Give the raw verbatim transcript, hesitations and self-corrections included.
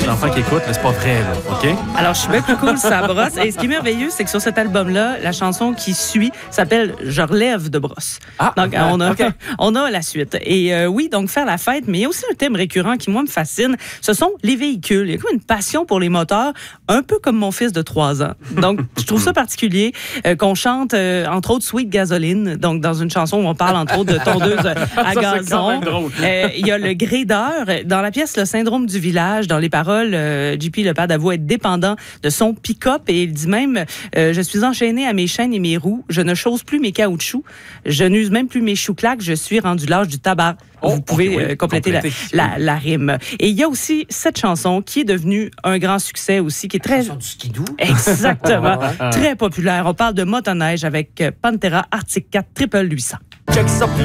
les enfants qui écoutent, mais c'est pas vrai, là, OK? Alors, je suis bien plus cool, ça brosse. Et ce qui est merveilleux, c'est que sur cet album-là, la chanson qui suit s'appelle « Je relève de brosse ». Ah, donc, ah, on a, okay. on a la suite. Et euh, oui, donc faire la fête, mais il y a aussi un thème récurrent qui, moi, me fascine. Ce sont les véhicules. Il y a comme une passion pour les moteurs, un peu comme mon fils de trois ans. Donc, je trouve ça particulier euh, qu'on chante, euh, entre autres, Sweet Gasoline, donc dans une chanson où on parle, entre autres, de tondeuse à ça, gazon. Euh, il y a le grédeur. Dans la pièce, le syndrome du village, dans les paroles, euh, J P, le père d'avoue, est dépendant de son pick-up et il dit même euh, « Je suis enchaîné à mes chaînes et mes roues. Je ne chausse plus mes caoutchoucs. Je n'use même plus mes chou-claques. Je suis rendu l'âge du tabac. » Oh, Vous pouvez okay, oui. euh, compléter la, Compléter. la, la rime. Et il y a aussi cette chanson qui est devenue un grand succès aussi, qui est très... La chanson du skidoo. Exactement. Très populaire. On parle de motoneige avec Pantera Arctic quatre Triple huit cents. Check ça.